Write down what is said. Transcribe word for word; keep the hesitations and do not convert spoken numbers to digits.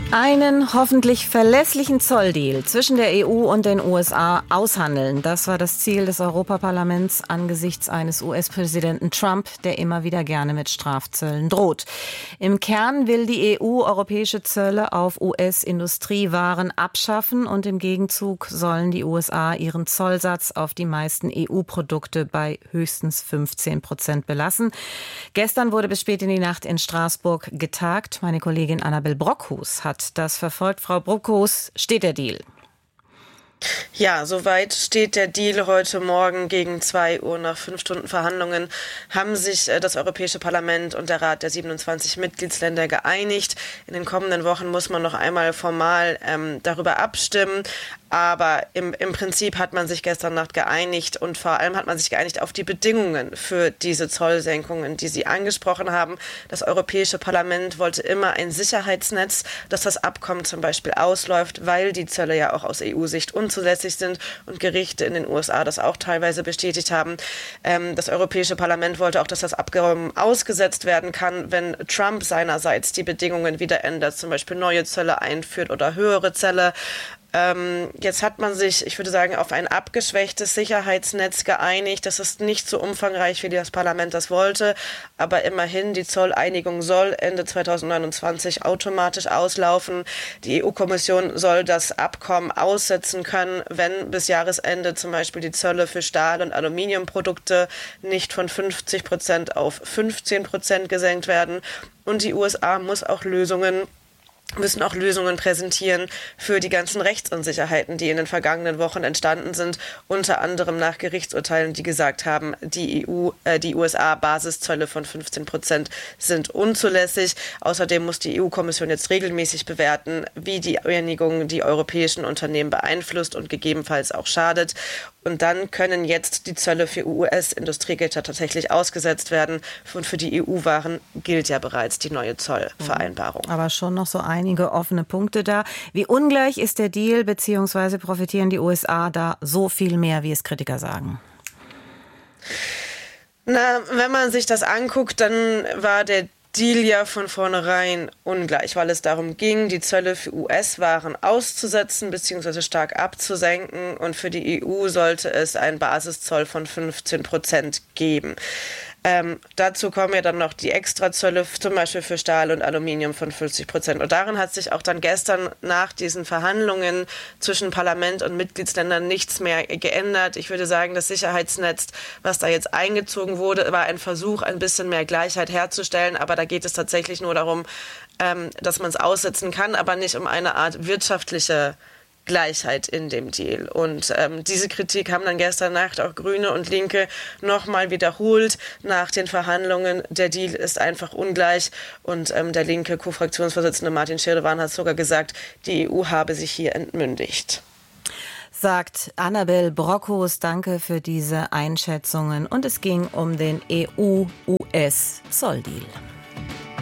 Einen hoffentlich verlässlichen Zolldeal zwischen der E U und den U S A aushandeln. Das war das Ziel des Europaparlaments angesichts eines U S-Präsidenten Trump, der immer wieder gerne mit Strafzöllen droht. Im Kern will die E U europäische Zölle auf U S-Industriewaren abschaffen und im Gegenzug sollen die U S A ihren Zollsatz auf die meisten E U-Produkte bei höchstens fünfzehn Prozent belassen. Gestern wurde bis spät in die Nacht in Straßburg getagt. Meine Kollegin Annabel Brockhus hat das verfolgt. Frau Brockhus, steht der Deal? Ja, soweit steht der Deal. Heute Morgen gegen zwei Uhr nach fünf Stunden Verhandlungen haben sich das Europäische Parlament und der Rat der siebenundzwanzig Mitgliedsländer geeinigt. In den kommenden Wochen muss man noch einmal formal ähm, darüber abstimmen. Aber im, im Prinzip hat man sich gestern Nacht geeinigt und vor allem hat man sich geeinigt auf die Bedingungen für diese Zollsenkungen, die Sie angesprochen haben. Das Europäische Parlament wollte immer ein Sicherheitsnetz, dass das Abkommen zum Beispiel ausläuft, weil die Zölle ja auch aus E U-Sicht unzulässig sind und Gerichte in den U S A das auch teilweise bestätigt haben. Ähm, das Europäische Parlament wollte auch, dass das Abkommen ausgesetzt werden kann, wenn Trump seinerseits die Bedingungen wieder ändert, zum Beispiel neue Zölle einführt oder höhere Zölle. Ähm, jetzt hat man sich, ich würde sagen, auf ein abgeschwächtes Sicherheitsnetz geeinigt. Das ist nicht so umfangreich, wie das Parlament das wollte, aber immerhin, die Zolleinigung soll Ende zweitausendneunundzwanzig automatisch auslaufen. Die E U-Kommission soll das Abkommen aussetzen können, wenn bis Jahresende zum Beispiel die Zölle für Stahl- und Aluminiumprodukte nicht von fünfzig Prozent auf fünfzehn Prozent gesenkt werden. Und die U S A muss auch Lösungen müssen auch Lösungen präsentieren für die ganzen Rechtsunsicherheiten, die in den vergangenen Wochen entstanden sind, unter anderem nach Gerichtsurteilen, die gesagt haben, die E U, äh, die U S A-Basiszölle von fünfzehn Prozent sind unzulässig. Außerdem muss die E U-Kommission jetzt regelmäßig bewerten, wie die Einigung die europäischen Unternehmen beeinflusst und gegebenenfalls auch schadet. Und dann können jetzt die Zölle für U S-Industriegüter tatsächlich ausgesetzt werden. Und für die E U-Waren gilt ja bereits die neue Zollvereinbarung. Aber schon noch so einige offene Punkte da. Wie ungleich ist der Deal, beziehungsweise profitieren die U S A da so viel mehr, wie es Kritiker sagen? Na, wenn man sich das anguckt, dann war der Deal ja von vornherein ungleich, weil es darum ging, die Zölle für U S-Waren auszusetzen bzw. stark abzusenken und für die E U sollte es einen Basiszoll von fünfzehn Prozent geben. Ähm, dazu kommen ja dann noch die Extrazölle, zum Beispiel für Stahl und Aluminium von fünfzig Prozent. Und darin hat sich auch dann gestern nach diesen Verhandlungen zwischen Parlament und Mitgliedsländern nichts mehr geändert. Ich würde sagen, das Sicherheitsnetz, was da jetzt eingezogen wurde, war ein Versuch, ein bisschen mehr Gleichheit herzustellen. Aber da geht es tatsächlich nur darum, ähm, dass man es aussetzen kann, aber nicht um eine Art wirtschaftliche Gleichheit in dem Deal. Und ähm, diese Kritik haben dann gestern Nacht auch Grüne und Linke nochmal wiederholt nach den Verhandlungen. Der Deal ist einfach ungleich und ähm, der linke Co-Fraktionsvorsitzende Martin Schirdewan hat sogar gesagt, die E U habe sich hier entmündigt. Sagt Annabel Brockhus, danke für diese Einschätzungen. Und es ging um den E U-U S-Zolldeal.